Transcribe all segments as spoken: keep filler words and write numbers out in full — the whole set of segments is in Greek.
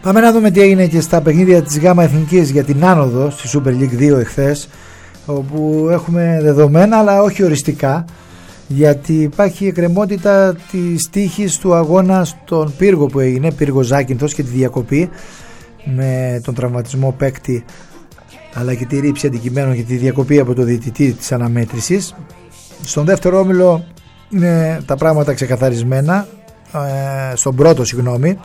Πάμε να δούμε τι έγινε και στα παιχνίδια της ΓΑΜΑ Εθνικής για την άνοδο στη Super League δύο εχθές, όπου έχουμε δεδομένα αλλά όχι οριστικά, γιατί υπάρχει εκκρεμότητα της τύχης του αγώνα στον πύργο που έγινε, πύργο Ζάκυνθος, και τη διακοπή με τον τραυματισμό παίκτη αλλά και τη ρήψη αντικειμένων και τη διακοπή από το διαιτητή της αναμέτρησης. Στον δεύτερο όμιλο είναι τα πράγματα ξεκαθαρισμένα, ε, στον πρώτο συγγνώμη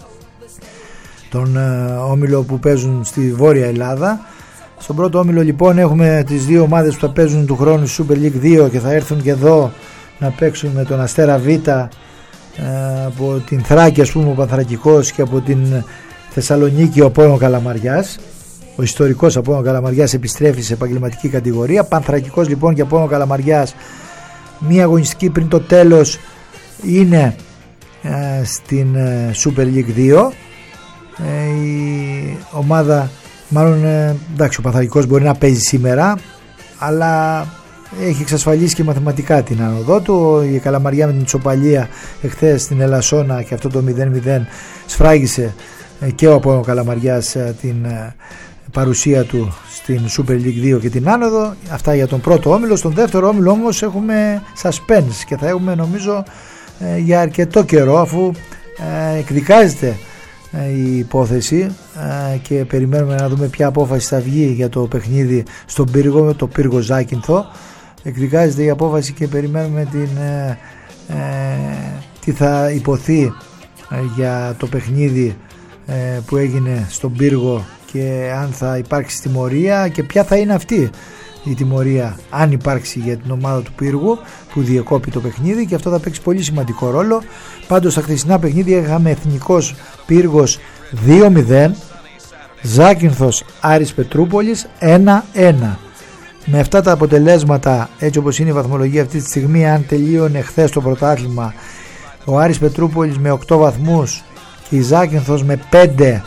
τον ε, όμιλο που παίζουν στη Βόρεια Ελλάδα. Στον πρώτο όμιλο λοιπόν έχουμε τις δύο ομάδες που θα παίζουν του χρόνου στη Super League δύο και θα έρθουν και εδώ να παίξουν με τον Αστέρα Β, ε, από την Θράκη ας πούμε ο Πανθρακικός, και από την Θεσσαλονίκη ο Απόλλων Καλαμαριάς. Ο ιστορικός Απόλλων Καλαμαριάς επιστρέφει σε επαγγελματική κατηγορία. Πανθρακικός λοιπόν και Απόλλων Καλαμαριάς, μία αγωνιστική πριν το τέλος, είναι ε, στην ε, Super League δύο. Ε, η ομάδα, μάλλον ε, εντάξει, ο Πανθρακικός μπορεί να παίζει σήμερα, αλλά έχει εξασφαλίσει και μαθηματικά την άνοδό του. Η Καλαμαριά με την ισοπαλία εχθές στην Ελασσόνα και αυτό το μηδέν μηδέν σφράγισε ε, και ο Απόλλων Καλαμαριάς ε, την ε, παρουσία του στην Super League δύο και την άνοδο. Αυτά για τον πρώτο όμιλο. Στον δεύτερο όμιλο όμως έχουμε suspense και θα έχουμε νομίζω ε, για αρκετό καιρό, αφού ε, εκδικάζεται ε, η υπόθεση ε, και περιμένουμε να δούμε ποια απόφαση θα βγει για το παιχνίδι στον πύργο, το πύργο Ζάκυνθο. Εκδικάζεται η απόφαση και περιμένουμε την, ε, ε, τι θα υποθεί ε, για το παιχνίδι ε, που έγινε στον πύργο, και αν θα υπάρξει τιμωρία και ποια θα είναι αυτή η τιμωρία, αν υπάρξει, για την ομάδα του πύργου που διεκόπη το παιχνίδι, και αυτό θα παίξει πολύ σημαντικό ρόλο. Πάντως στα χθεσινά παιχνίδια είχαμε Εθνικός Πύργος δύο μηδέν, Ζάκυνθος Άρης Πετρούπολης ένα ένα. Με αυτά τα αποτελέσματα, έτσι όπως είναι η βαθμολογία αυτή τη στιγμή, αν τελείωνε χθες το πρωτάθλημα, ο Άρης Πετρούπολης με οκτώ βαθμούς και η Ζάκυνθος με πέντε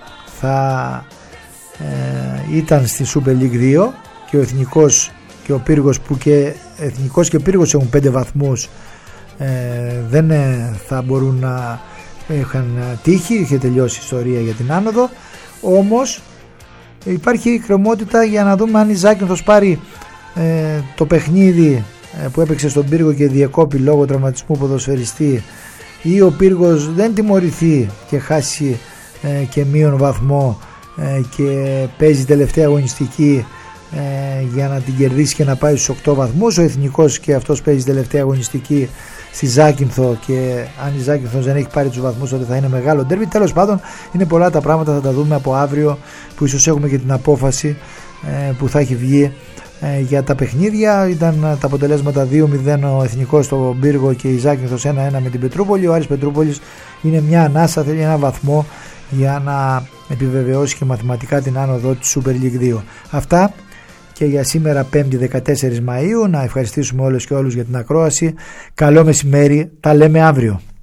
θα ε, ήταν στη Super League δύο, και ο Εθνικός και ο Πύργος, που και Εθνικός και Πύργος έχουν πέντε βαθμούς, ε, δεν ε, θα μπορούν να είχαν τύχη, είχε τελειώσει η ιστορία για την άνοδο. Όμως υπάρχει κρεμότητα για να δούμε αν η Ζάκυνθος πάρει ε, το παιχνίδι ε, που έπαιξε στον Πύργο και διεκόπη λόγω τραυματισμού ποδοσφαιριστή, ή ο Πύργος δεν τιμωρηθεί και χάσει ε, και μείον βαθμό ε, και παίζει τελευταία αγωνιστική ε, για να την κερδίσει και να πάει στους οκτώ βαθμούς. Ο Εθνικός και αυτός παίζει τελευταία αγωνιστική στη Ζάκυνθο, και αν η Ζάκυνθος δεν έχει πάρει τους βαθμούς τότε θα είναι μεγάλο ντέρμπι. Τέλος πάντων είναι πολλά τα πράγματα, θα τα δούμε από αύριο, που ίσως έχουμε και την απόφαση ε, που θα έχει βγει ε, για τα παιχνίδια. Ήταν τα αποτελέσματα δύο μηδέν ο Εθνικός στον Πύργο και η Ζάκυνθος ένα ένα με την Πετρούπολη. Ο Άρης Πετρούπολης είναι μια ανάσα, θέλει ένα βαθμό για να επιβεβαιώσει και μαθηματικά την άνοδο της Super League δύο. Αυτά και για σήμερα, πέμπτη δεκατέσσερις Μαΐου. Να ευχαριστήσουμε όλους και όλους για την ακρόαση. Καλό μεσημέρι, τα λέμε αύριο.